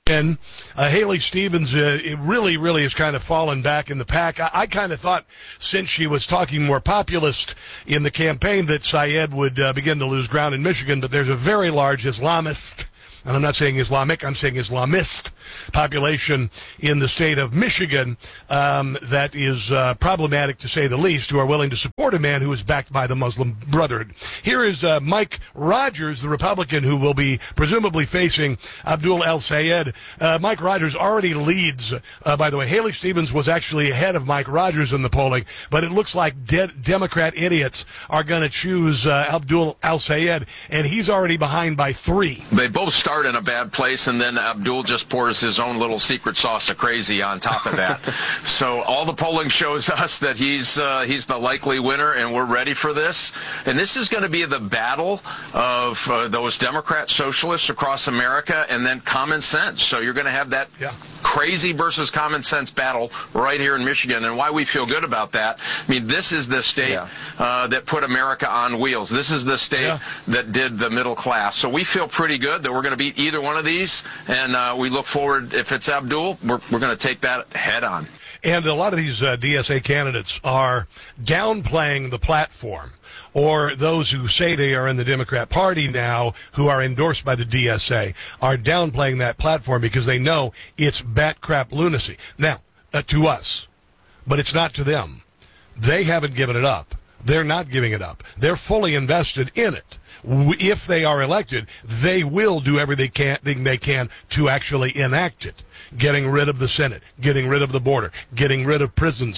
And Haley Stevens it really has kind of fallen back in the pack. I kind of thought since she was talking more populist in the campaign that Syed would begin to lose ground in Michigan, but there's a very large Islamist, and I'm not saying Islamic, I'm saying Islamist population in the state of Michigan that is problematic to say the least, who are willing to support a man who is backed by the Muslim Brotherhood. Here is Mike Rogers, the Republican who will be presumably facing Abdul El-Sayed. Mike Rogers already leads. By the way, Haley Stevens was actually ahead of Mike Rogers in the polling, but it looks like Democrat idiots are going to choose Abdul El-Sayed, and he's already behind by 3. They both start in a bad place, and then Abdul just pours his own little secret sauce of crazy on top of that. So all the polling shows us that he's the likely winner, and we're ready for this. And this is going to be the battle of those Democrat socialists across America, and then common sense. So you're going to have that crazy versus common sense battle right here in Michigan. And why we feel good about that, I mean, this is the state that put America on wheels. This is the state that did the middle class. So we feel pretty good that we're going to beat either one of these, and we look forward. If it's Abdul, we're going to take that head on. And a lot of these DSA candidates are downplaying the platform, or those who say they are in the Democrat Party now, who are endorsed by the DSA, are downplaying that platform because they know it's bat crap lunacy. Now, to us, but it's not to them. They haven't given it up. They're not giving it up. They're fully invested in it. If they are elected, they will do everything they can to actually enact it. Getting rid of the Senate, getting rid of the border, getting rid of prisons.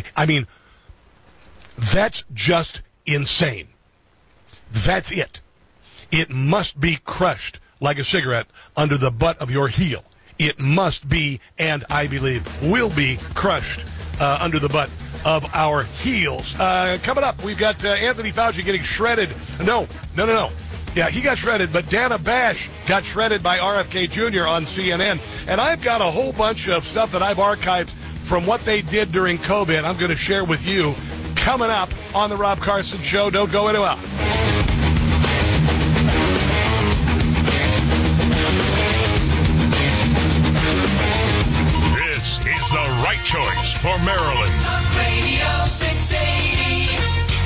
That's just insane. That's it. It must be crushed like a cigarette under the butt of your heel. It must be, and I believe will be, crushed under the butt of our heels. Coming up, we've got Anthony Fauci getting shredded. No. Yeah, he got shredded, but Dana Bash got shredded by RFK Jr. on CNN. And I've got a whole bunch of stuff that I've archived from what they did during COVID. I'm going to share with you coming up on The Rob Carson Show. Don't go anywhere. This is the right choice for Maryland. Radio 680.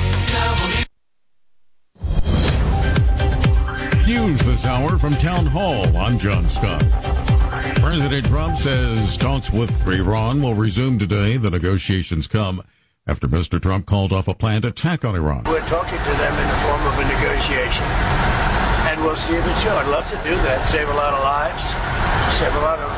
News this hour from Town Hall. I'm John Scott. President Trump says talks with Iran will resume today. The negotiations come after Mr. Trump called off a planned attack on Iran. We're talking to them in the form of a negotiation, and we'll see if it's true. I'd love to do that. Save a lot of lives, save a lot of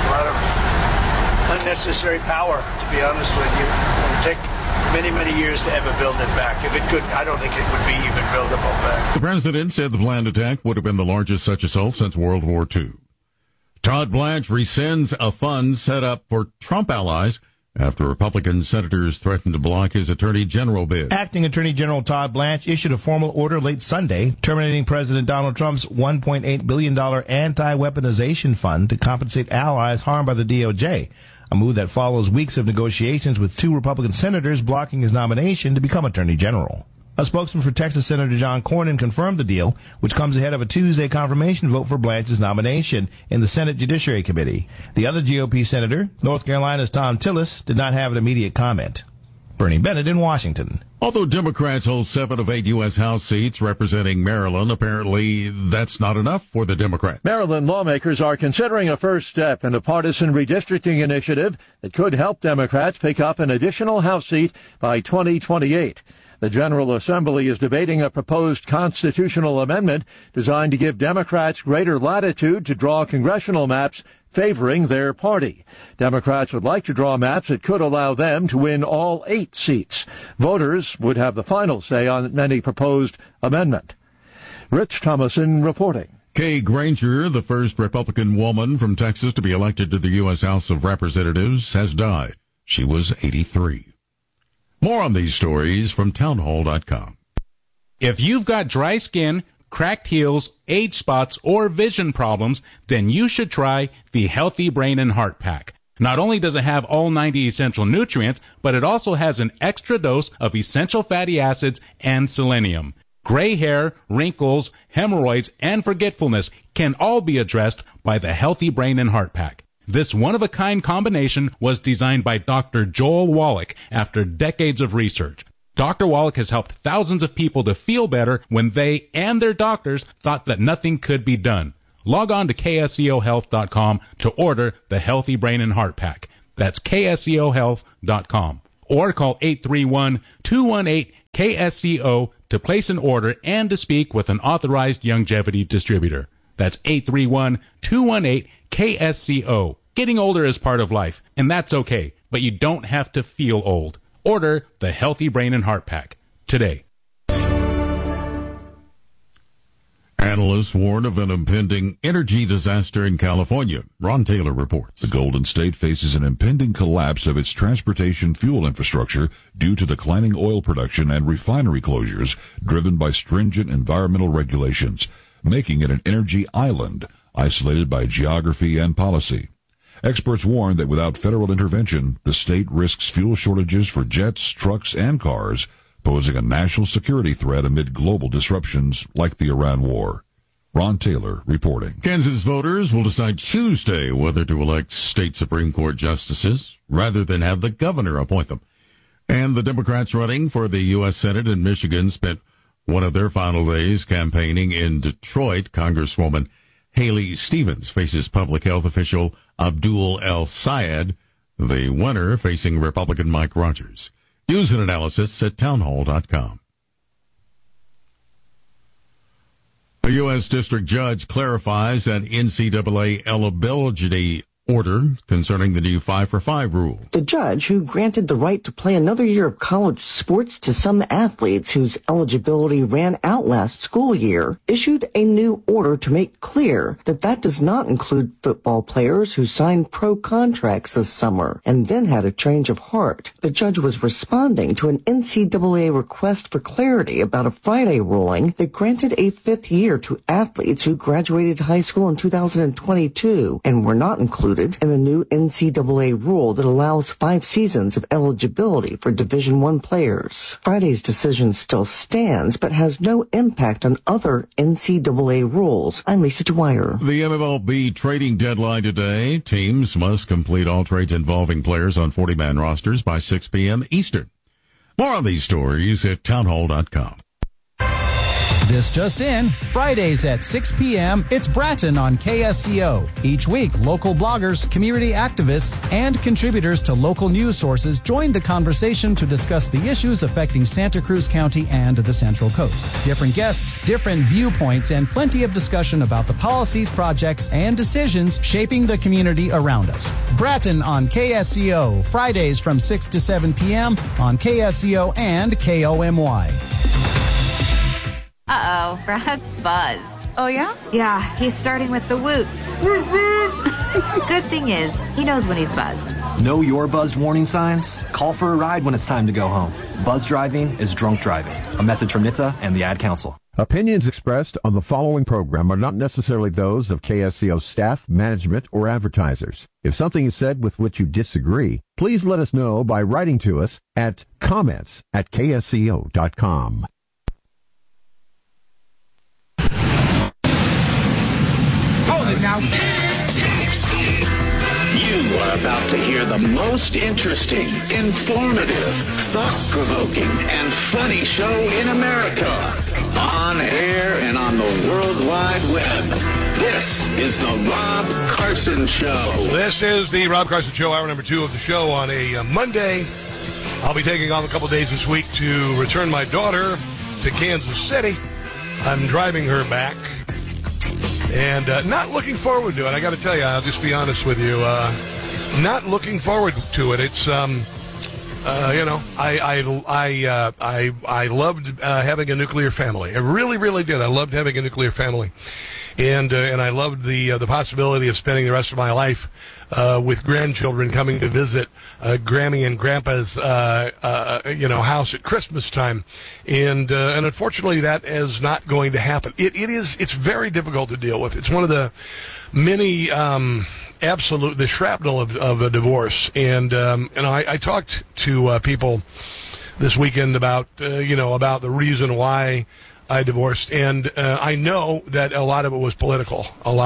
unnecessary power, to be honest with you. It would take many years to ever build it back. If it could, I don't think it would be even buildable back. The president said the planned attack would have been the largest such assault since World War II. Todd Blanche rescinds a fund set up for Trump allies after Republican senators threatened to block his Attorney General bid. Acting Attorney General Todd Blanche issued a formal order late Sunday terminating President Donald Trump's $1.8 billion anti-weaponization fund to compensate allies harmed by the DOJ, a move that follows weeks of negotiations with 2 Republican senators blocking his nomination to become Attorney General. A spokesman for Texas Senator John Cornyn confirmed the deal, which comes ahead of a Tuesday confirmation vote for Blanche's nomination in the Senate Judiciary Committee. The other GOP senator, North Carolina's Tom Tillis, did not have an immediate comment. Bernie Bennett in Washington. Although Democrats hold 7 of 8 U.S. House seats representing Maryland, apparently that's not enough for the Democrats. Maryland lawmakers are considering a first step in a partisan redistricting initiative that could help Democrats pick up an additional House seat by 2028. The General Assembly is debating a proposed constitutional amendment designed to give Democrats greater latitude to draw congressional maps favoring their party. Democrats would like to draw maps that could allow them to win all 8 seats. Voters would have the final say on any proposed amendment. Rich Thomason reporting. Kay Granger, the first Republican woman from Texas to be elected to the U.S. House of Representatives, has died. She was 83. More on these stories from townhall.com. If you've got dry skin, cracked heels, age spots, or vision problems, then you should try the Healthy Brain and Heart Pack. Not only does it have all 90 essential nutrients, but it also has an extra dose of essential fatty acids and selenium. Gray hair, wrinkles, hemorrhoids, and forgetfulness can all be addressed by the Healthy Brain and Heart Pack. This one-of-a-kind combination was designed by Dr. Joel Wallach after decades of research. Dr. Wallach has helped thousands of people to feel better when they and their doctors thought that nothing could be done. Log on to KSEOhealth.com to order the Healthy Brain and Heart Pack. That's KSEOhealth.com. Or call 831-218-KSEO to place an order and to speak with an authorized longevity distributor. That's 831-218-KSEO. Getting older is part of life, and that's okay, but you don't have to feel old. Order the Healthy Brain and Heart Pack today. Analysts warn of an impending energy disaster in California. Ron Taylor reports. The Golden State faces an impending collapse of its transportation fuel infrastructure due to declining oil production and refinery closures driven by stringent environmental regulations, making it an energy island, isolated by geography and policy. Experts warn that without federal intervention, the state risks fuel shortages for jets, trucks, and cars, posing a national security threat amid global disruptions like the Iran war. Ron Taylor reporting. Kansas voters will decide Tuesday whether to elect state Supreme Court justices rather than have the governor appoint them. And the Democrats running for the U.S. Senate in Michigan spent one of their final days campaigning in Detroit. Congresswoman Haley Stevens faces public health official Abdul El Sayed, the winner facing Republican Mike Rogers. News and analysis at townhall.com. A U.S. district judge clarifies an NCAA eligibility order concerning the new 5-for-5 rule. The judge, who granted the right to play another year of college sports to some athletes whose eligibility ran out last school year, issued a new order to make clear that that does not include football players who signed pro contracts this summer and then had a change of heart. The judge was responding to an NCAA request for clarity about a Friday ruling that granted a fifth year to athletes who graduated high school in 2022 and were not included in the new NCAA rule that allows 5 seasons of eligibility for Division I players. Friday's decision still stands, but has no impact on other NCAA rules. I'm Lisa Dwyer. The MLB trading deadline today. Teams must complete all trades involving players on 40-man rosters by 6 p.m. Eastern. More on these stories at townhall.com. This just in, Fridays at 6 p.m., it's Bratton on KSCO. Each week, local bloggers, community activists, and contributors to local news sources join the conversation to discuss the issues affecting Santa Cruz County and the Central Coast. Different guests, different viewpoints, and plenty of discussion about the policies, projects, and decisions shaping the community around us. Bratton on KSCO, Fridays from 6 to 7 p.m. on KSCO and KOMY. Uh-oh, Brad's buzzed. Oh, yeah? Yeah, he's starting with the whoops. Good thing is, he knows when he's buzzed. Know your buzzed warning signs? Call for a ride when it's time to go home. Buzz driving is drunk driving. A message from NHTSA and the Ad Council. Opinions expressed on the following program are not necessarily those of KSCO staff, management, or advertisers. If something is said with which you disagree, please let us know by writing to us at comments@ksco.com. Now. You are about to hear the most interesting, informative, thought-provoking, and funny show in America. On air and on the World Wide Web. This is the Rob Carson Show. This is the Rob Carson Show, hour number 2 of the show on a Monday. I'll be taking off a couple days this week to return my daughter to Kansas City. I'm driving her back. And not looking forward to it. I got to tell you, I'll just be honest with you. Not looking forward to it. It's, I loved having a nuclear family. I really, really did. I loved having a nuclear family, and I loved the possibility of spending the rest of my life with grandchildren coming to visit Grammy and Grandpa's house at Christmas time, and unfortunately that is not going to happen. It's very difficult to deal with. It's one of the many the shrapnel of a divorce, and I talked to people this weekend about the reason why I divorced, and I know that a lot of it was political.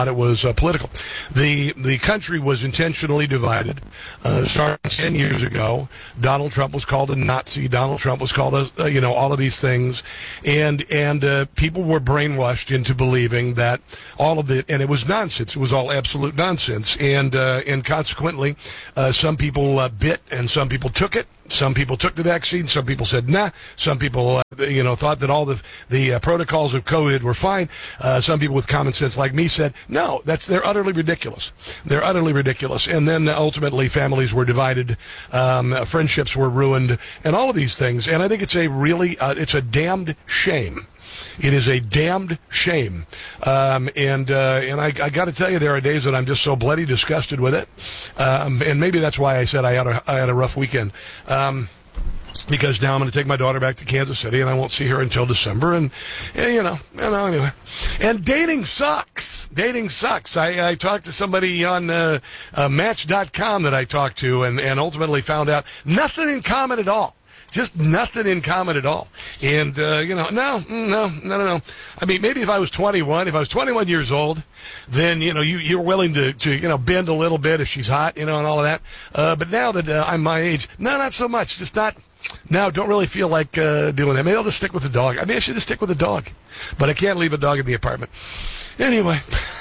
The country was intentionally divided. Starting 10 years ago, Donald Trump was called a Nazi. Donald Trump was called all of these things, and people were brainwashed into believing that all of it, and it was nonsense. It was all absolute nonsense, and consequently, some people bit and some people took it. Some people took the vaccine. Some people said nah. Some people, thought that all the protocols of COVID were fine. Some people with common sense like me said no. They're utterly ridiculous. They're utterly ridiculous. And then ultimately, families were divided, friendships were ruined, and all of these things. And I think it's it's a damned shame. It is a damned shame. And I got to tell you, there are days that I'm just so bloody disgusted with it. And maybe that's why I said I had a rough weekend. Because now I'm going to take my daughter back to Kansas City, and I won't see her until December. And anyway. And dating sucks. Dating sucks. I talked to somebody on Match.com that I talked to, and ultimately found out nothing in common at all. Just nothing in common at all. And, no. I mean, maybe if I was 21 years old, then, you're willing to bend a little bit if she's hot, and all of that. But now that I'm my age, no, not so much. Just not. No, don't really feel like doing that. Maybe I'll just stick with the dog. I should just stick with the dog. But I can't leave a dog in the apartment. Anyway.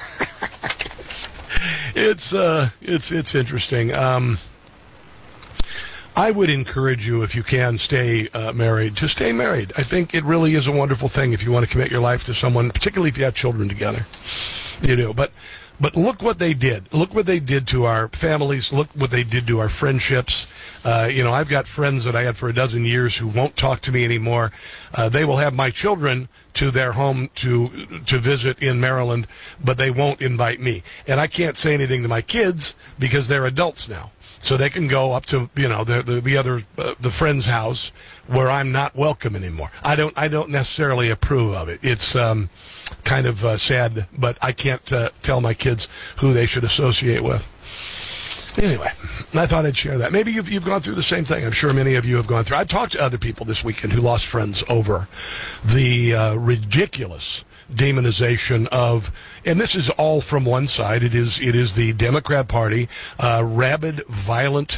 It's interesting. I would encourage you, if you can, stay married, to stay married. I think it really is a wonderful thing if you want to commit your life to someone, particularly if you have children together. But look what they did. Look what they did to our families. Look what they did to our friendships. I've got friends that I had for a dozen years who won't talk to me anymore. They will have my children to their home to visit in Maryland, but they won't invite me. And I can't say anything to my kids because they're adults now. So they can go up to the friend's house where I'm not welcome anymore. I don't necessarily approve of it. It's kind of sad, but I can't tell my kids who they should associate with. Anyway, I thought I'd share that. Maybe you've gone through the same thing. I'm sure many of you have gone through. I've talked to other people this weekend who lost friends over the ridiculous demonization of, and this is all from one side. It is the Democrat Party, rabid, violent,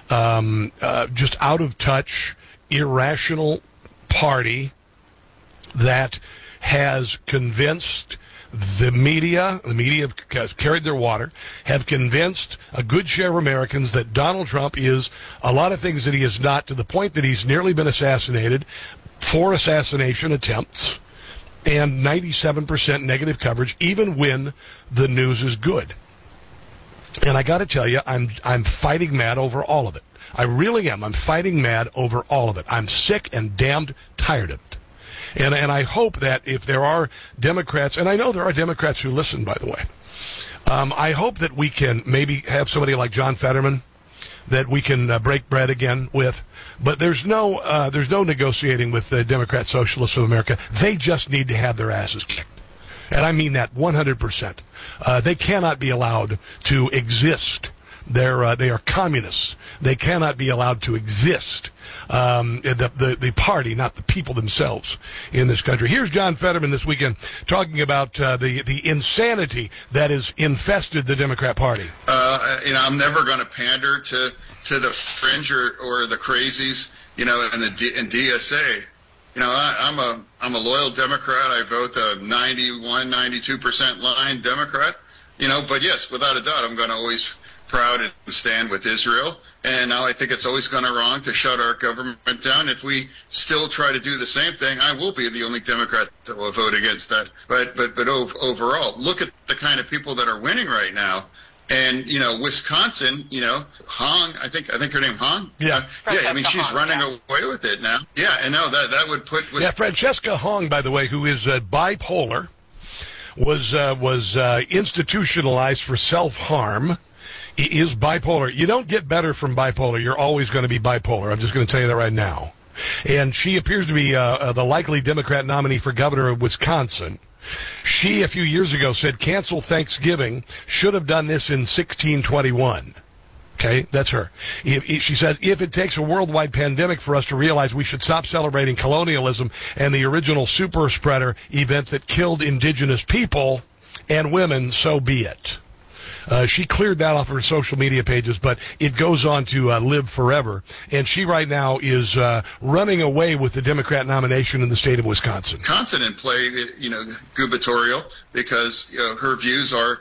just out of touch, irrational party that has convinced the media has carried their water, have convinced a good share of Americans that Donald Trump is a lot of things that he is not, to the point that he's nearly been assassinated, 4 assassination attempts, and 97% negative coverage, even when the news is good. And I got to tell you, I'm fighting mad over all of it. I really am. I'm fighting mad over all of it. I'm sick and damned tired of it. And I hope that if there are Democrats, and I know there are Democrats who listen, by the way, I hope that we can maybe have somebody like John Fetterman that we can break bread again with. But there's no negotiating with the Democrat Socialists of America. They just need to have their asses kicked. And I mean that 100%. They cannot be allowed to exist. They are communists. They cannot be allowed to exist. The party, not the people themselves in this country. Here's John Fetterman this weekend talking about the insanity that has infested the Democrat Party. I'm never going to pander to the fringe or the crazies, in DSA. I'm a loyal Democrat. I vote the 92% line Democrat. But yes, without a doubt, I'm going to always proud and stand with Israel. And now I think it's always going to wrong to shut our government down. If we still try to do the same thing, I will be the only Democrat that will vote against that. But overall, look at the kind of people that are winning right now. And, Wisconsin, Hong, I think her name Hong? Yeah. She's running away with it now. Yeah, and no, that would put... Francesca Hong, by the way, who is bipolar, was institutionalized for self-harm. He is bipolar. You don't get better from bipolar. You're always going to be bipolar. I'm just going to tell you that right now. And she appears to be the likely Democrat nominee for governor of Wisconsin. She, a few years ago, said cancel Thanksgiving, should have done this in 1621. Okay, that's her. She says, if it takes a worldwide pandemic for us to realize we should stop celebrating colonialism and the original super spreader event that killed indigenous people and women, so be it. She cleared that off her social media pages, but it goes on to live forever. And she right now is running away with the Democrat nomination in the state of Wisconsin. Constant in play, gubernatorial, because her views are,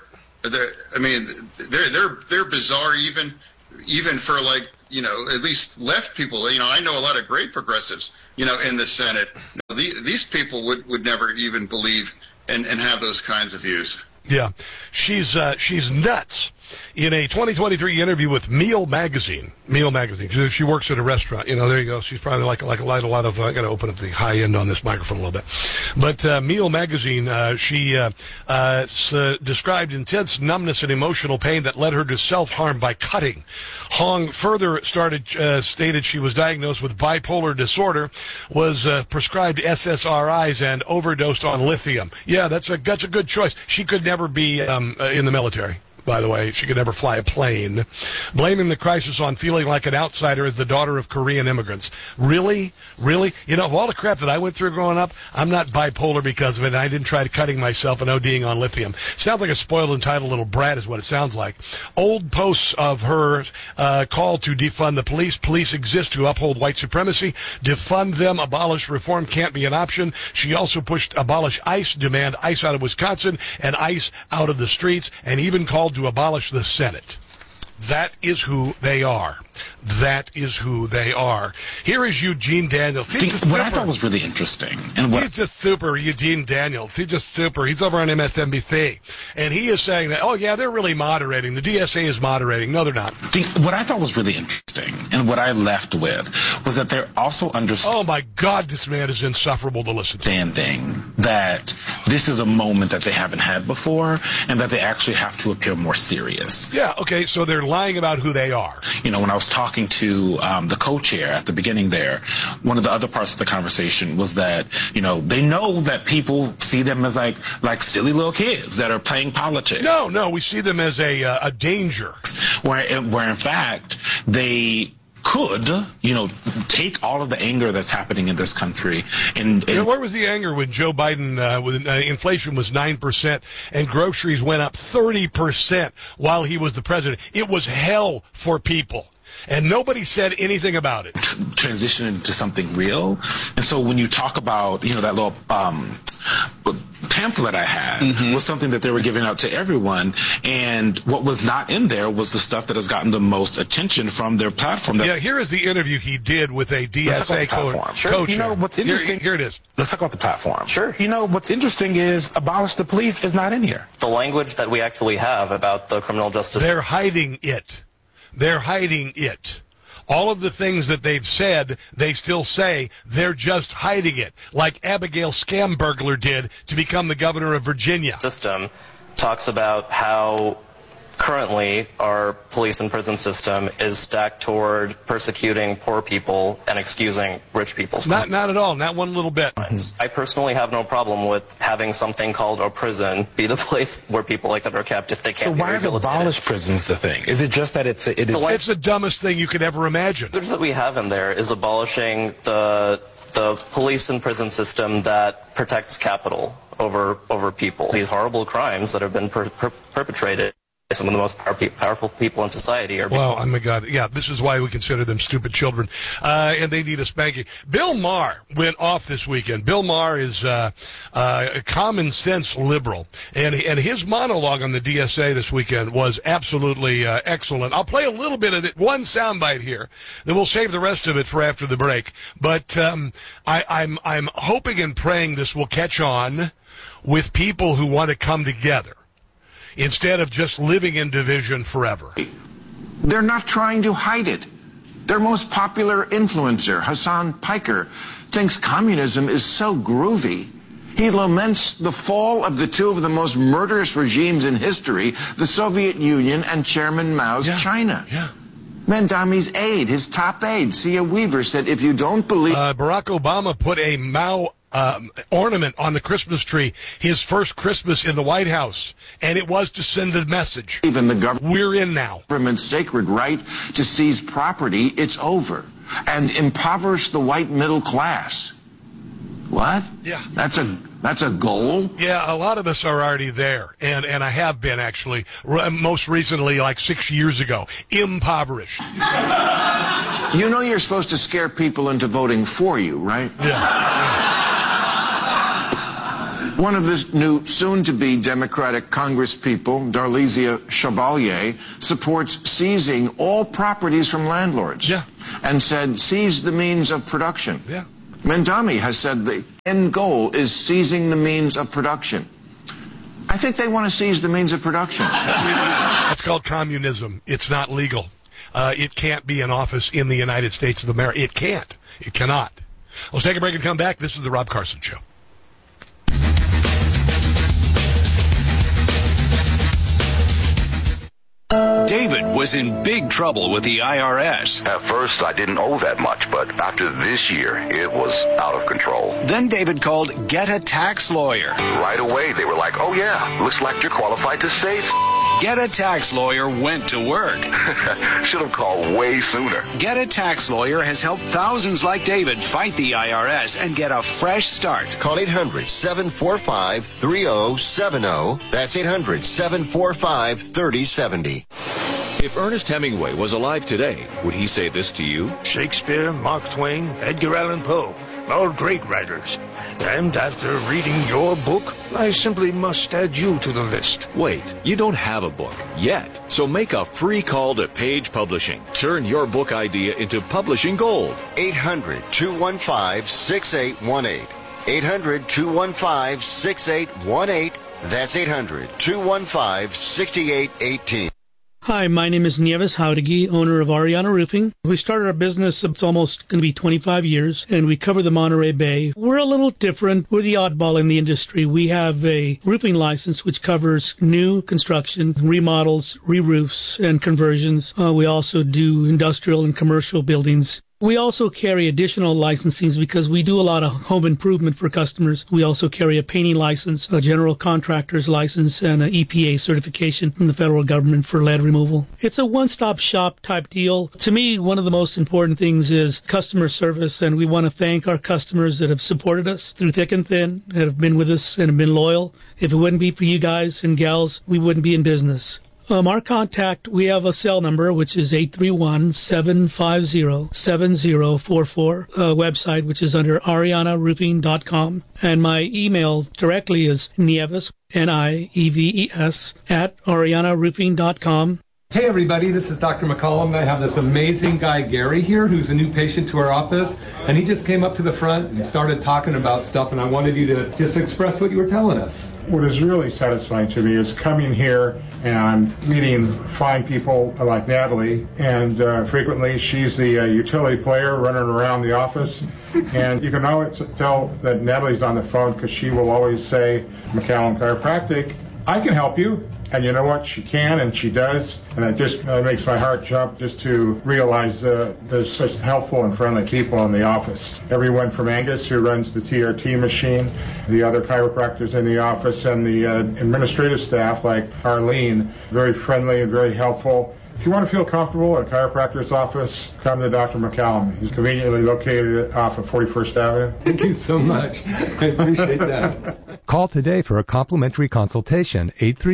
they're bizarre even for at least left people. I know a lot of great progressives, in the Senate. These people would never even believe and have those kinds of views. Yeah, she's nuts. In a 2023 interview with Meal Magazine, she works at a restaurant. There you go. She's probably like a lot of. I got to open up the high end on this microphone a little bit. But Meal Magazine, she described intense numbness and emotional pain that led her to self-harm by cutting. Hong further stated she was diagnosed with bipolar disorder, was prescribed SSRIs and overdosed on lithium. Yeah, that's a good choice. She could never be in the military. By the way, she could never fly a plane. Blaming the crisis on feeling like an outsider as the daughter of Korean immigrants. Really? Of all the crap that I went through growing up, I'm not bipolar because of it. I didn't try cutting myself and ODing on lithium. Sounds like a spoiled, entitled little brat is what it sounds like. Old posts of her call to defund the police. Police exist to uphold white supremacy. Defund them. Abolish reform can't be an option. She also pushed abolish ICE, demand ICE out of Wisconsin and ICE out of the streets, and even called to abolish the Senate. That is who they are. Here is Eugene Daniels. What I thought was really interesting. He's just super, Eugene Daniels. He's just super. He's over on MSNBC. And he is saying that, they're really moderating. The DSA is moderating. No, they're not. What I thought was really interesting, and what I left with, was that they're also understanding. Oh, my God, this man is insufferable to listen to. Understanding that this is a moment that they haven't had before, and that they actually have to appear more serious. Yeah, okay, so they're lying about who they are. When I was talking to the co-chair at the beginning there, one of the other parts of the conversation was that, they know that people see them as like silly little kids that are playing politics. No, we see them as a danger. Where in fact, they could, take all of the anger that's happening in this country. Where was the anger when Joe Biden, inflation was 9% and groceries went up 30% while he was the president? It was hell for people. And nobody said anything about it. Transition into something real. And so when you talk about, that little pamphlet I had was something that they were giving out to everyone. And what was not in there was the stuff that has gotten the most attention from their platform. Here is the interview he did with a DSA coach. Sure. What's interesting? Here it is. Let's talk about the platform. Sure. What's interesting is abolish the police is not in here. The language that we actually have about the criminal justice. They're hiding it. All of the things that they've said, they still say. They're just hiding it, like Abigail Scambergler did to become the governor of Virginia. System talks about how currently our police and prison system is stacked toward persecuting poor people and excusing rich people. Not at all, not one little bit. I personally have no problem with having something called a prison be the place where people like that are kept if they can't be rehabilitated. So why is abolish prisons the thing? Is it just that it's the dumbest thing you could ever imagine. The language that we have in there is abolishing the police and prison system that protects capital over people. These horrible crimes that have been perpetrated. Some of the most powerful people in society are. Well, oh my God, yeah, this is why we consider them stupid children, and they need a spanking. Bill Maher went off this weekend. Bill Maher is a common sense liberal, and his monologue on the DSA this weekend was absolutely excellent. I'll play a little bit of it, one soundbite here, then we'll save the rest of it for after the break. But I'm hoping and praying this will catch on with people who want to come together, instead of just living in division forever. They're not trying to hide it. Their most popular influencer, Hassan Piker, thinks communism is so groovy. He laments the fall of the two of the most murderous regimes in history, the Soviet Union and Chairman Mao's China. Yeah. Mandami's aide, his top aide, Sia Weaver, said, if you don't believe... Barack Obama put a Mao ornament on the Christmas tree his first Christmas in the White House, and it was to send a message. Even the government. We're in now. Government's sacred right to seize property, it's over. And impoverish the white middle class. What? Yeah. That's a goal? Yeah, a lot of us are already there, and I have been, actually, most recently, like 6 years ago, impoverished. You know you're supposed to scare people into voting for you, right? Yeah. One of the new soon-to-be Democratic congresspeople, Darlisia Chevalier, supports seizing all properties from landlords. Yeah. And said, seize the means of production. Yeah. Mendami has said the end goal is seizing the means of production. I think they want to seize the means of production. That's called communism. It's not legal. It can't be in office in the United States of America. It can't. It cannot. Let's take a break and come back. This is the Rob Carson Show. David was in big trouble with the IRS. At first, I didn't owe that much, but after this year, it was out of control. Then David called Get a Tax Lawyer. Right away, they were like, oh yeah, looks like you're qualified to save. Get a Tax Lawyer went to work. Should have called way sooner. Get a Tax Lawyer has helped thousands like David fight the IRS and get a fresh start. Call 800-745-3070. That's 800-745-3070. If Ernest Hemingway was alive today, would he say this to you? Shakespeare, Mark Twain, Edgar Allan Poe, all great writers. And after reading your book, I simply must add you to the list. Wait, you don't have a book yet. So make a free call to Page Publishing. Turn your book idea into publishing gold. 800-215-6818. 800-215-6818. That's 800-215-6818. Hi, my name is Nieves Jauregui, owner of Ariana Roofing. We started our business, it's almost going to be 25 years, and we cover the Monterey Bay. We're a little different. We're the oddball in the industry. We have a roofing license which covers new construction, remodels, re-roofs, and conversions. We also do industrial and commercial buildings. We also carry additional licensings because we do a lot of home improvement for customers. We also carry a painting license, a general contractor's license, and an EPA certification from the federal government for lead removal. It's a one-stop shop type deal. To me, one of the most important things is customer service, and we want to thank our customers that have supported us through thick and thin, that have been with us and have been loyal. If it wouldn't be for you guys and gals, we wouldn't be in business. Our contact, we have a cell number, which is 831-750-7044, website, which is under arianaroofing.com. And my email directly is Nieves, Nieves, at arianaroofing.com. Hey everybody, this is Dr. McCollum. I have this amazing guy, Gary, here, who's a new patient to our office, and he just came up to the front and started talking about stuff, and I wanted you to just express what you were telling us. What is really satisfying to me is coming here and meeting fine people like Natalie, and frequently she's the utility player running around the office, and you can always tell that Natalie's on the phone because she will always say, McCallum Chiropractic, I can help you. And you know what? She can, and she does. And it just makes my heart jump just to realize there's such helpful and friendly people in the office. Everyone from Angus, who runs the TRT machine, the other chiropractors in the office, and the administrative staff like Arlene, very friendly and very helpful. If you want to feel comfortable at a chiropractor's office, come to Dr. McCallum. He's conveniently located off of 41st Avenue. Thank you so much. I appreciate that. Call today for a complimentary consultation,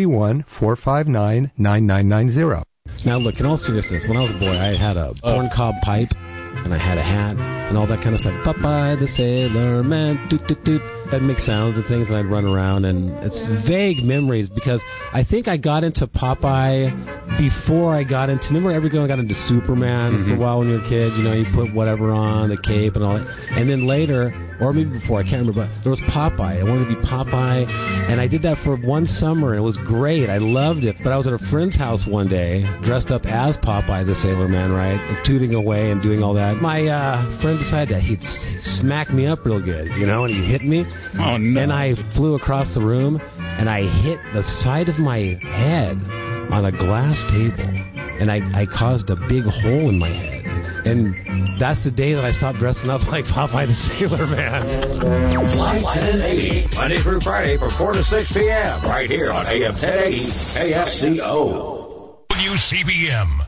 831-459-9990. Now, look, in all seriousness, when I was a boy, I had a corncob pipe, and I had a hat, and all that kind of stuff. Popeye the Sailor Man, doot-doot-doot. I'd make sounds and things, and I'd run around, and it's vague memories, because I think I got into Popeye before I got into, remember everyone got into Superman for a while when you were a kid, you know, you put whatever on, the cape and all that, and then later, or maybe before, I can't remember, but there was Popeye. I wanted to be Popeye, and I did that for one summer, and it was great. I loved it, but I was at a friend's house one day, dressed up as Popeye the Sailor Man, right, and tooting away and doing all that. My friend decided that he'd smack me up real good, you know, and he hit me. Oh, no. And I flew across the room, and I hit the side of my head on a glass table, and I caused a big hole in my head. And that's the day that I stopped dressing up like Popeye the Sailor Man. Flight 1080, Monday through Friday from 4 to 6 p.m. right here on AM 1080 KFCO. WCBM.